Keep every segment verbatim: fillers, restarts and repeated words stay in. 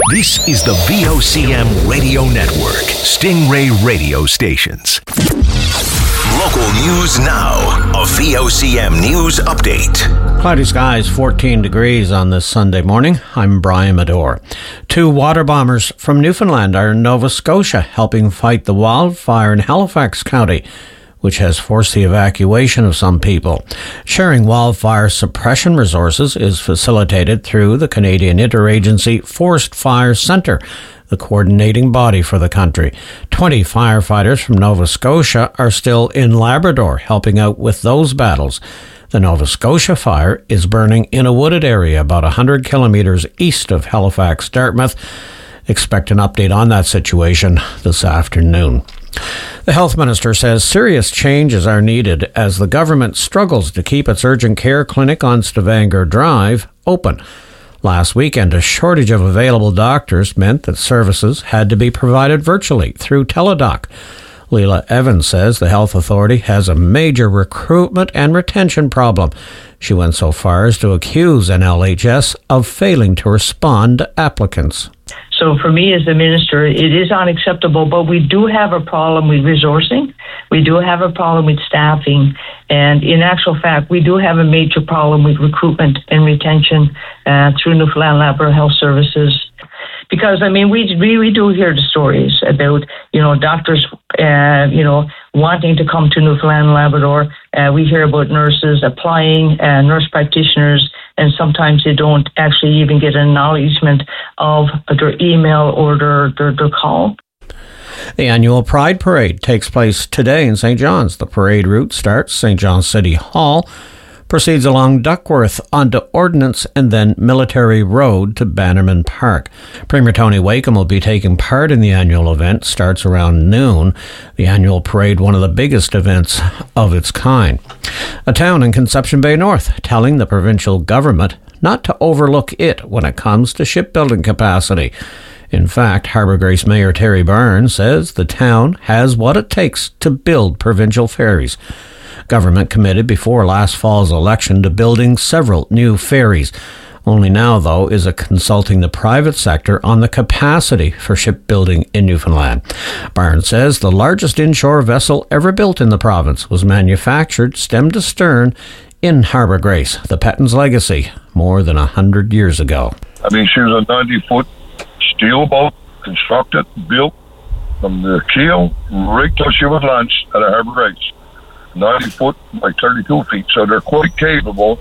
This is the V O C M Radio Network, Stingray Radio Stations. Local news now. A V O C M News Update. Cloudy skies, fourteen degrees on this Sunday morning. I'm Brian Medore. Two water bombers from Newfoundland are in Nova Scotia helping fight the wildfire in Halifax County, which has forced the evacuation of some people. Sharing wildfire suppression resources is facilitated through the Canadian Interagency Forest Fire Centre, the coordinating body for the country. Twenty firefighters from Nova Scotia are still in Labrador helping out with those battles. The Nova Scotia fire is burning in a wooded area about one hundred kilometres east of Halifax, Dartmouth. Expect an update on that situation this afternoon. The health minister says serious changes are needed as the government struggles to keep its urgent care clinic on Stavanger Drive open. Last weekend, a shortage of available doctors meant that services had to be provided virtually through Teledoc. Leila Evans says the health authority has a major recruitment and retention problem. She went so far as to accuse N L H S of failing to respond to applicants. So for me as the minister, it is unacceptable, but we do have a problem with resourcing. We do have a problem with staffing. And in actual fact, we do have a major problem with recruitment and retention uh, through Newfoundland Labrador Health Services. Because, I mean, we really do hear the stories about, you know, doctors, uh, you know, wanting to come to Newfoundland Labrador. Uh, we hear about nurses applying, uh, nurse practitioners, and sometimes they don't actually even get an acknowledgement of their email or their, their, their call. The annual Pride Parade takes place today in Saint John's. The parade route starts Saint John's City Hall, proceeds along Duckworth onto Ordnance and then Military Road to Bannerman Park. Premier Tony Wakeham will be taking part in the annual event. Starts around noon. The annual parade, one of the biggest events of its kind. A town in Conception Bay North telling the provincial government not to overlook it when it comes to shipbuilding capacity. In fact, Harbour Grace Mayor Terry Byrne says the town has what it takes to build provincial ferries. Government committed before last fall's election to building several new ferries. Only now, though, is it consulting the private sector on the capacity for shipbuilding in Newfoundland. Byrne says the largest inshore vessel ever built in the province was manufactured stem to stern in Harbour Grace, the Petton's Legacy, more than one hundred years ago. I mean, she was a ninety-foot steel boat, constructed, built from the keel right till she was launched at a Harbour Grace. ninety foot by thirty-two feet, so they're quite capable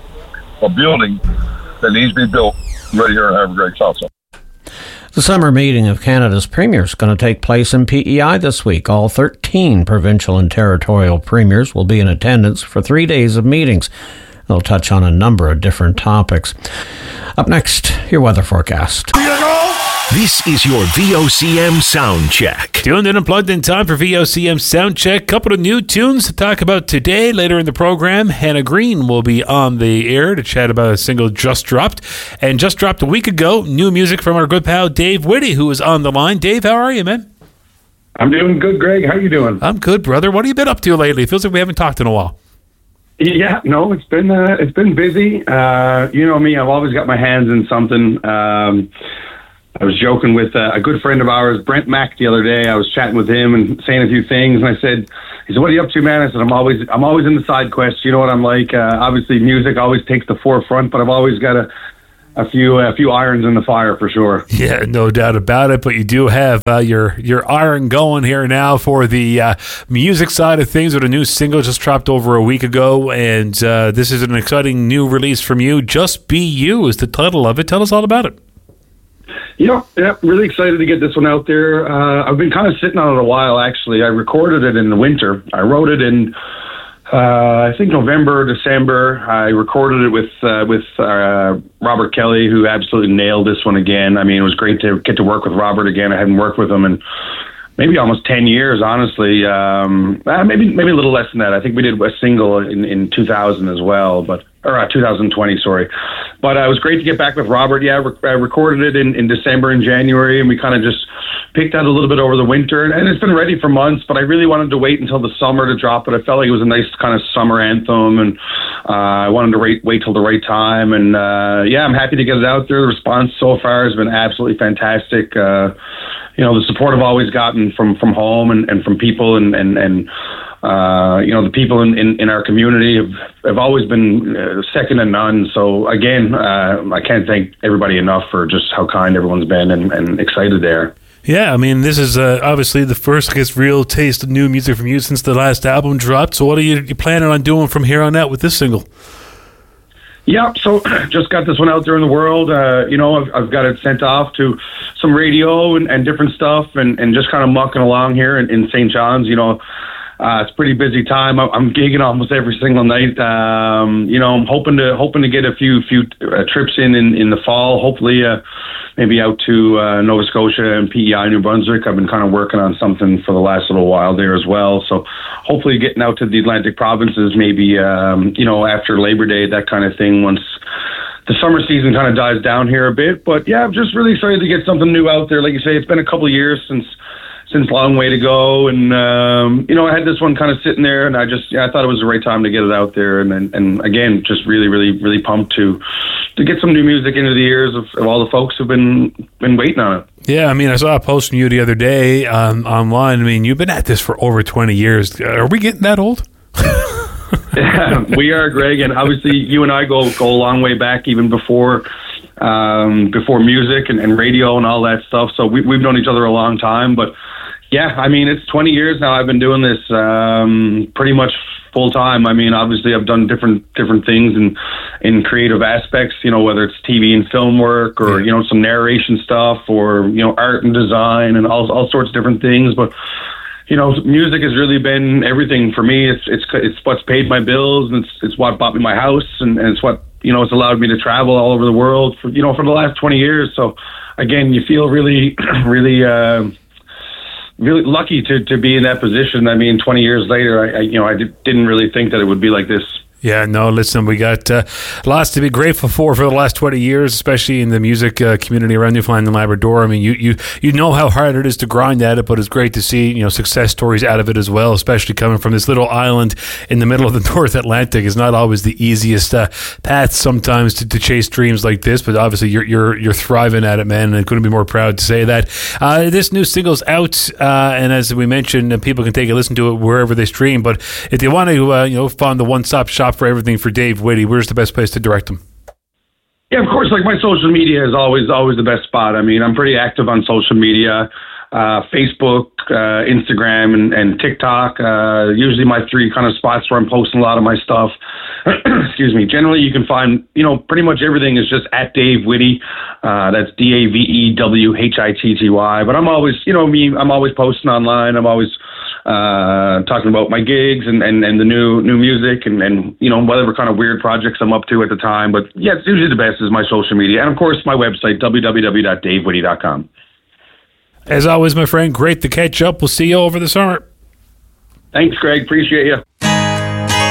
of building that needs to be built right here in Harbour Grace also. The summer meeting of Canada's premiers is going to take place in P E I this week. All thirteen provincial and territorial premiers will be in attendance for three days of meetings. They'll touch on a number of different topics. Up next, your weather forecast. This is your V O C M Sound Check. Tuned in and plugged in time for V O C M Sound Check. Couple of new tunes to talk about today. Later in the program, Hannah Green will be on the air to chat about a single just dropped. And just dropped a week ago, new music from our good pal Dave Whitty, who is on the line. Dave, how are you, man? I'm doing good, Greg. How you doing? I'm good, brother. What have you been up to lately? It feels like we haven't talked in a while. Yeah, no, it's been uh, it's been busy. Uh, you know me, I've always got my hands in something. Um, I was joking with uh, a good friend of ours, Brent Mack, the other day. I was chatting with him and saying a few things, and I said, he said, "What are you up to, man?" I said, "I'm always, I'm always in the side quest. You know what I'm like. Uh, obviously, music always takes the forefront, but I've always got a, a few, a few irons in the fire for sure." Yeah, no doubt about it. But you do have uh, your your iron going here now for the uh, music side of things with a new single just dropped over a week ago, and uh, this is an exciting new release from you. "Just Be You" is the title of it. Tell us all about it. Yeah, yeah, really excited to get this one out there. Uh, I've been kind of sitting on it a while, actually. I recorded it in the winter. I wrote it in, uh, I think, November, December. I recorded it with uh, with uh, Robert Kelly, who absolutely nailed this one again. I mean, it was great to get to work with Robert again. I hadn't worked with him in maybe almost ten years, honestly. Um, uh, maybe maybe a little less than that. I think we did a single in, in two thousand as well, but or uh, two thousand twenty, sorry. But uh, it was great to get back with Robert. Yeah, rec- I recorded it in, in December and January, and we kind of just picked out a little bit over the winter, and, and it's been ready for months, but I really wanted to wait until the summer to drop it. I felt like it was a nice kind of summer anthem, and uh, I wanted to wait, wait till the right time, and uh, yeah, I'm happy to get it out there. The response so far has been absolutely fantastic. Uh, you know, the support I've always gotten from, from home and, and from people, and, and, and uh, you know, the people in, in, in our community have, have always been uh, second to none. So again, uh, I can't thank everybody enough for just how kind everyone's been and, and excited there. Yeah, I mean, this is uh, obviously the first, I guess, real taste of new music from you since the last album dropped. So what are you, you planning on doing from here on out with this single? Yeah, so just got this one out there in the world. Uh, you know, I've, I've got it sent off to some radio and, and different stuff, and, and just kind of mucking along here in, in Saint John's. You know, uh, it's a pretty busy time. I'm, I'm gigging almost every single night. Um, you know, I'm hoping to hoping to get a few few uh, trips in, in in the fall. Hopefully, uh, maybe out to uh, Nova Scotia and P E I, New Brunswick. I've been kind of working on something for the last little while there as well. So hopefully getting out to the Atlantic provinces, maybe, um, you know, after Labor Day, that kind of thing, once the summer season kind of dies down here a bit. But yeah, I'm just really excited to get something new out there. Like you say, it's been a couple of years since since Long Way to Go, and um, you know, I had this one kind of sitting there, and I just yeah, I thought it was the right time to get it out there, and and, and again, just really, really, really pumped to to get some new music into the ears of, of all the folks who've been been waiting on it. Yeah, I mean, I saw a post from you the other day um, online. I mean, you've been at this for over twenty years. Are we getting that old? Yeah, we are, Greg, and obviously you and I go go a long way back, even before um, before music and, and radio and all that stuff. So we, we've known each other a long time, but. Yeah, I mean, it's twenty years now I've been doing this um, pretty much full time. I mean, obviously I've done different different things in, in creative aspects, you know, whether it's T V and film work or, you know, some narration stuff or, you know, art and design and all all sorts of different things. But, you know, music has really been everything for me. It's it's it's what's paid my bills, and it's it's what bought me my house, and, and it's what, you know, it's allowed me to travel all over the world for, you know, for the last twenty years. So, again, you feel really, really... Uh, really lucky to, to be in that position. I mean, twenty years later, I, I you know I did, didn't really think that it would be like this. Yeah, no, listen, we got uh, lots to be grateful for for the last twenty years, especially in the music uh, community around Newfoundland and Labrador. I mean, you, you you know how hard it is to grind at it, but it's great to see, you know, success stories out of it as well, especially coming from this little island in the middle of the North Atlantic. It's not always the easiest uh, path sometimes to, to chase dreams like this, but obviously you're you're you're thriving at it, man, and I couldn't be more proud to say that. Uh, this new single's out, uh, and as we mentioned, people can take a listen to it wherever they stream, but if they want to, uh, you know, find the one-stop shop for everything for Dave Whitty, where's the best place to direct them? Yeah, of course, like my social media is always always the best spot. I mean, I'm pretty active on social media, uh, Facebook, uh, Instagram, and, and TikTok. Uh, usually my three kind of spots where I'm posting a lot of my stuff. Excuse me. Generally, you can find, you know, pretty much everything is just at Dave Whitty. Uh, that's D A V E W H I T T Y. But I'm always, you know, me, I'm always posting online. I'm always uh, talking about my gigs and, and, and the new new music and, and, you know, whatever kind of weird projects I'm up to at the time. But yeah, it's usually the best is my social media. And of course, my website, w w w dot dave whitty dot com. As always, my friend, great to catch up. We'll see you over the summer. Thanks, Greg. Appreciate you.